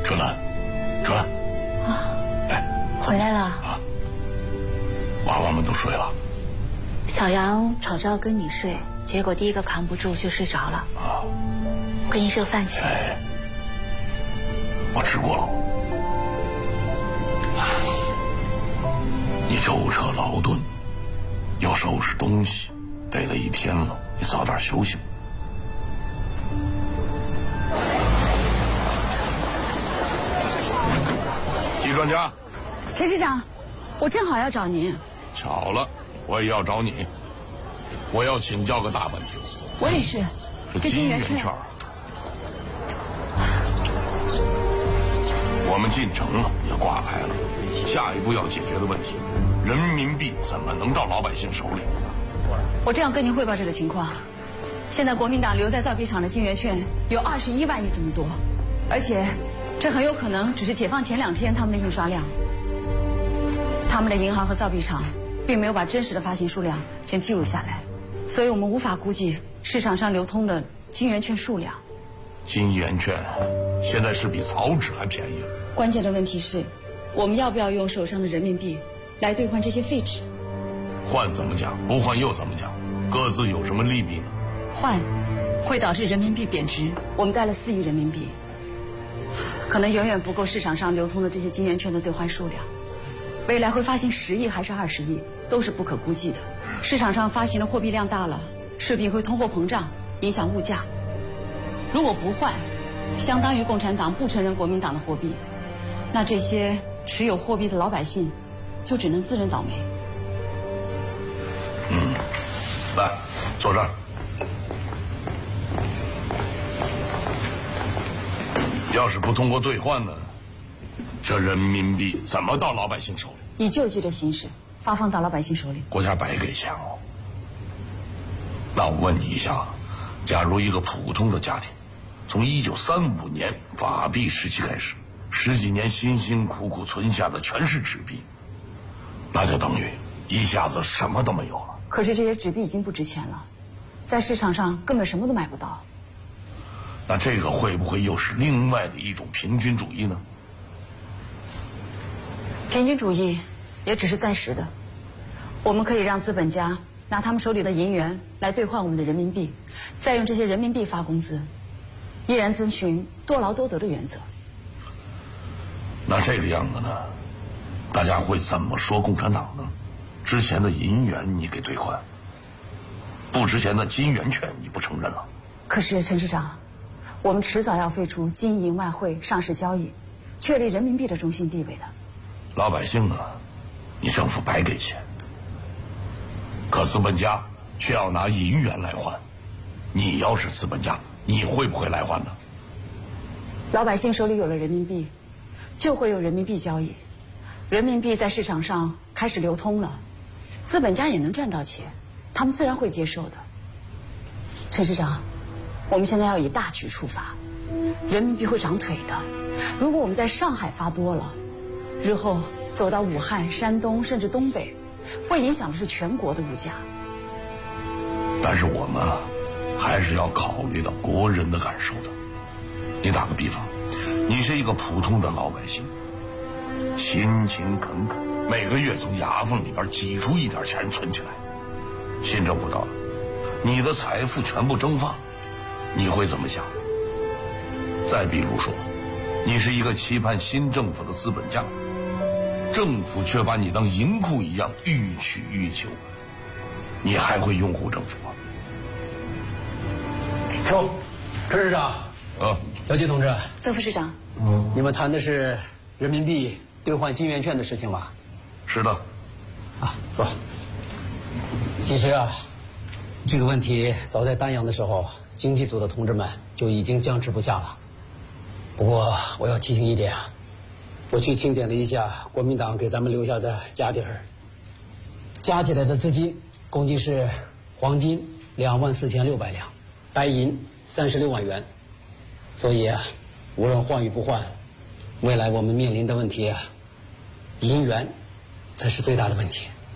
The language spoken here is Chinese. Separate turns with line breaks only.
春兰，春兰，
回来了
啊！娃娃们都睡了。
小杨吵着要跟你睡，结果第一个扛不住就睡着了。
啊！
我给你热饭去。
哎，我吃过了。你舟车劳顿，又收拾东西，累了一天了，你早点休息吧。季专家，
陈市长，我正好要找您。
巧了，我也要找你。我要请教个大问题。
我也是。
这金圆券，我们进城了，也挂牌了。下一步要解决的问题，人民币怎么能到老百姓手里？
我正要跟您汇报这个情况。现在国民党留在造币厂的金圆券有21万亿这么多，而且这很有可能只是解放前2天他们的印刷量。他们的银行和造币厂并没有把真实的发行数量全记录下来，所以我们无法估计市场上流通的金圆券数量。
金圆券现在是比草纸还便宜。
关键的问题是，我们要不要用手上的人民币来兑换这些废纸？
换怎么讲，不换又怎么讲？各自有什么利弊呢？
换会导致人民币贬值。我们带了4亿人民币，可能远远不够市场上流通的这些金圆券的兑换数量。未来会发行10亿还是20亿，都是不可估计的。市场上发行的货币量大了，势必会通货膨胀，影响物价。如果不换，相当于共产党不承认国民党的货币，那这些持有货币的老百姓就只能自认倒霉。
来，坐这儿。要是不通过兑换呢，这人民币怎么到老百姓手里？
以救济的形式发放到老百姓手里。
国家白给钱哦。那我问你一下，假如一个普通的家庭，从1935年法币时期开始，10几年辛辛苦苦存下的全是纸币，那就等于一下子什么都没有了。
可是这些纸币已经不值钱了，在市场上根本什么都买不到。
那这个会不会又是另外的一种平均主义呢？
平均主义也只是暂时的，我们可以让资本家拿他们手里的银元来兑换我们的人民币，再用这些人民币发工资，依然遵循多劳多得的原则。
那这个样子呢，大家会怎么说共产党呢？之前的银元你给兑换，不值钱的金圆券你不承认了。
可是陈市长，我们迟早要废除金银外汇上市交易，确立人民币的中心地位的。
老百姓呢，你政府白给钱，可资本家却要拿银元来换。你要是资本家，你会不会来换呢？
老百姓手里有了人民币，就会有人民币交易，人民币在市场上开始流通了，资本家也能赚到钱，他们自然会接受的。陈市长，我们现在要以大局出发，人民币会长腿的。如果我们在上海发多了，日后走到武汉、山东甚至东北，会影响的是全国的物价。
但是我们还是要考虑到国人的感受的。你打个比方，你是一个普通的老百姓，勤勤恳恳，每个月从牙缝里边挤出一点钱存起来。新政府到了，你的财富全部蒸发，你会怎么想？再比如说，你是一个期盼新政府的资本家，政府却把你当银库一样欲取欲求，你还会拥护政府吗？
哟，陈市长，小季同志，
曾副市长，
你们谈的是人民币兑换金圆券的事情吧？
是的。
啊，坐。其实啊，这个问题早在丹阳的时候，经济组的同志们就已经僵持不下了。不过我要提醒一点啊，我去清点了一下国民党给咱们留下的家底儿，加起来的资金共计是黄金24600两，白银36万元。所以啊，无论换与不换，未来我们面临的问题啊，银元才是最大的问题。